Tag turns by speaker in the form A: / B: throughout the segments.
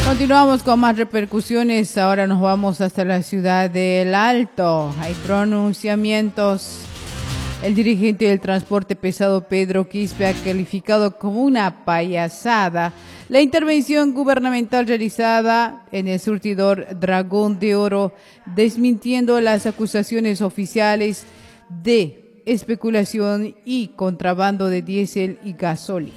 A: Continuamos con más repercusiones. Ahora nos vamos hasta la ciudad del Alto. Hay pronunciamientos. El dirigente del transporte pesado Pedro Quispe ha calificado como una payasada la intervención gubernamental realizada en el surtidor Dragón de Oro, desmintiendo las acusaciones oficiales de especulación y contrabando de diésel y gasolina.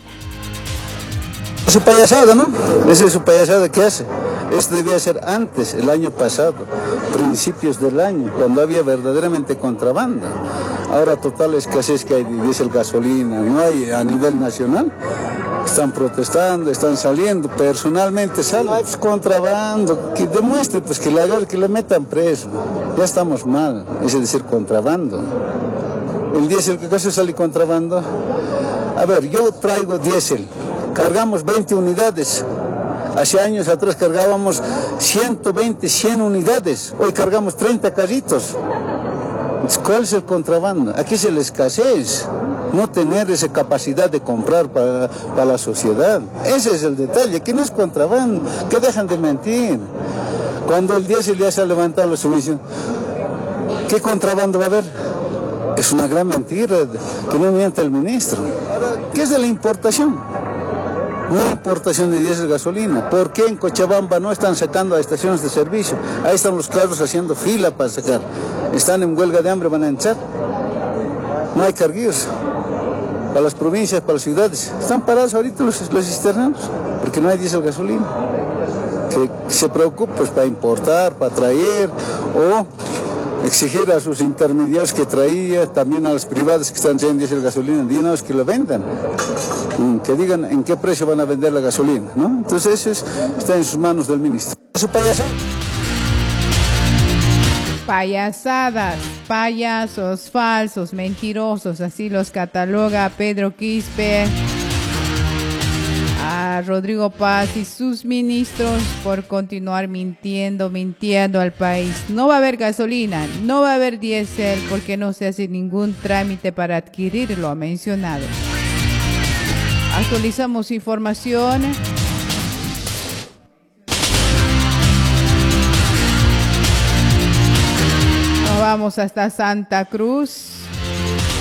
B: Su payasada, ¿no? Esa es su payasada que hace. Esto debía ser antes, el año pasado, principios del año, cuando había verdaderamente contrabando. Ahora total escasez que hay de diésel, gasolina, no hay a nivel nacional. Están protestando, están saliendo, personalmente salen. No es contrabando, que demuestre pues que le metan preso. Ya estamos mal, es decir, contrabando. El diésel, ¿qué cosa sale contrabando? A ver, yo traigo diésel. Cargamos 20 unidades. Hace años atrás cargábamos 120, 100 unidades. Hoy cargamos 30 carritos. ¿Cuál es el contrabando? Aquí es la escasez. No tener esa capacidad de comprar para la sociedad. Ese es el detalle, que no es contrabando, que dejan de mentir. Cuando el diésel ya se ha levantado la subvención, ¿qué contrabando va a haber? Es una gran mentira, que no mienta el ministro. ¿Qué es de la importación? Una importación de diésel y gasolina. ¿Por qué en Cochabamba no están sacando a estaciones de servicio? Ahí están los carros haciendo fila para sacar. Están en huelga de hambre, van a entrar. No hay carguillos. Para las provincias, para las ciudades. Están parados ahorita los cisternados, porque no hay diésel gasolina. Que se preocupe pues, para importar, para traer, o exigir a sus intermediarios que traía, también a las privadas que están trayendo diésel gasolina, dinos que lo vendan. Que digan en qué precio van a vender la gasolina, ¿no? Entonces eso está en sus manos del ministro. Su payasada.
A: Payasadas, payasos, falsos, mentirosos, así los cataloga Pedro Quispe a Rodrigo Paz y sus ministros por continuar mintiendo al país. No va a haber gasolina, no va a haber diésel porque no se hace ningún trámite para adquirir lo mencionado. Actualizamos información. Nos vamos hasta Santa Cruz.